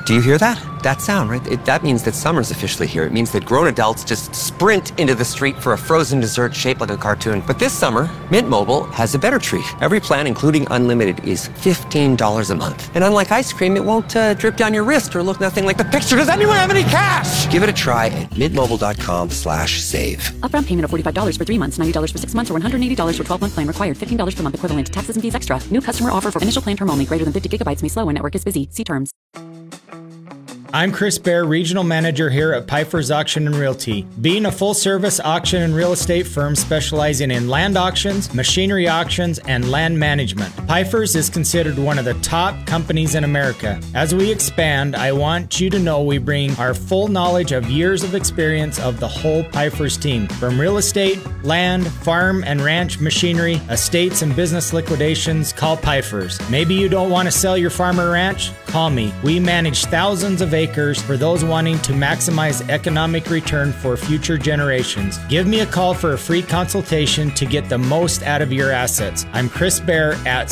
Do you hear that? That sound, right? That means that summer's officially here. It means that grown adults just sprint into the street for a frozen dessert shaped like a cartoon. But this summer, Mint Mobile has a better treat. Every plan, including unlimited, is $15 a month. And unlike ice cream, it won't drip down your wrist or look nothing like the picture. Does anyone have any cash? Give it a try at mintmobile.com/save. Upfront payment of $45 for 3 months, $90 for 6 months, or $180 for 12-month plan required. $15 per month equivalent. Taxes and fees extra. New customer offer for initial plan term only. Greater than 50 gigabytes may slow when network is busy. See terms. I'm Chris Baer, Regional Manager here at Piper's Auction and Realty. Being a full-service auction and real estate firm specializing in land auctions, machinery auctions, and land management, Piper's is considered one of the top companies in America. As we expand, I want you to know we bring our full knowledge of years of experience of the whole Piper's team. From real estate, land, farm and ranch machinery, estates and business liquidations, call Piper's. Maybe you don't want to sell your farm or ranch? Call me. We manage thousands of acres for those wanting to maximize economic return for future generations. Give me a call for a free consultation to get the most out of your assets. I'm Chris Baer at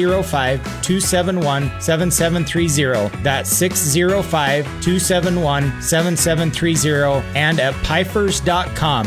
605-271-7730. That's 605-271-7730 and at Pifers.com.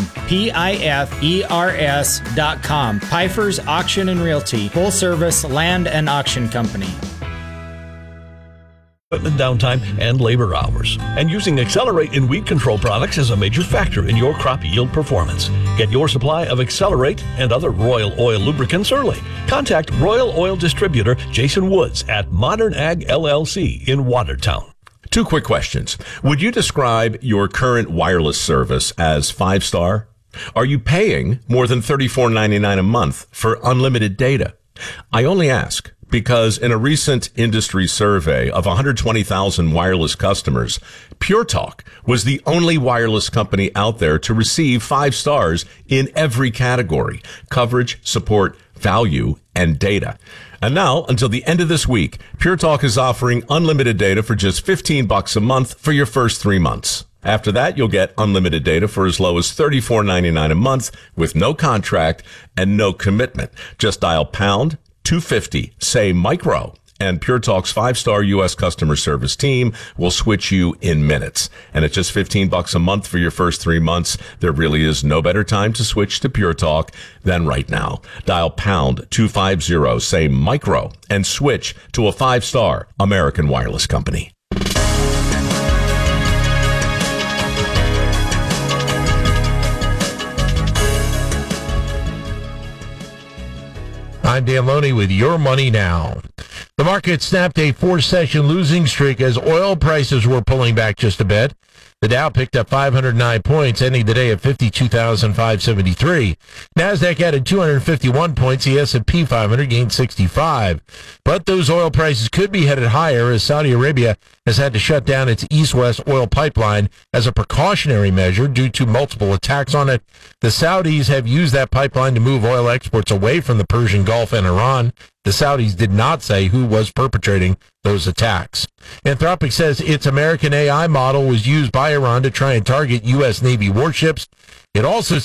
Pifers.com. Pifers Auction and Realty. Full service land and auction company. Equipment downtime and labor hours. And using Accelerate in weed control products is a major factor in your crop yield performance. Get your supply of Accelerate and other Royal Oil lubricants early. Contact Royal Oil distributor Jason Woods at Modern Ag LLC in Watertown. 2 quick questions. Would you describe your current wireless service as 5-star? Are you paying more than $34.99 a month for unlimited data? I only ask because in a recent industry survey of 120,000 wireless customers, Pure Talk was the only wireless company out there to receive 5 stars in every category: coverage, support, value, and data. And now, until the end of this week, Pure Talk is offering unlimited data for just $15 a month for your first 3 months. After that, you'll get unlimited data for as low as $34.99 a month with no contract and no commitment. Just dial pound 250, say micro, and Pure Talk's 5-star U.S. customer service team will switch you in minutes. And at just $15 a month for your first 3 months, there really is no better time to switch to Pure Talk than right now. Dial pound 250, say micro, and switch to a 5-star American wireless company. I'm Dan Loney with Your Money Now. The market snapped a 4-session losing streak as oil prices were pulling back just a bit. The Dow picked up 509 points, ending the day at 52,573. NASDAQ added 251 points. The S&P 500 gained 65. But those oil prices could be headed higher as Saudi Arabia has had to shut down its east-west oil pipeline as a precautionary measure due to multiple attacks on it. The Saudis have used that pipeline to move oil exports away from the Persian Gulf and Iran. The Saudis did not say who was perpetrating those attacks. Anthropic says its American AI model was used by Iran to try and target U.S. Navy warships. It also